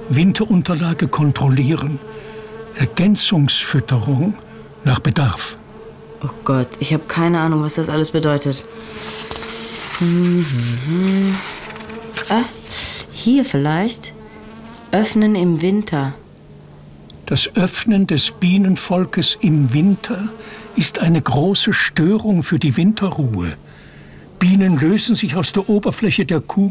Winterunterlage kontrollieren. Ergänzungsfütterung nach Bedarf. Oh Gott, ich habe keine Ahnung, was das alles bedeutet. Ah, hier vielleicht. Öffnen im Winter. Das Öffnen des Bienenvolkes im Winter ist eine große Störung für die Winterruhe. Bienen lösen sich aus der Oberfläche der Kugel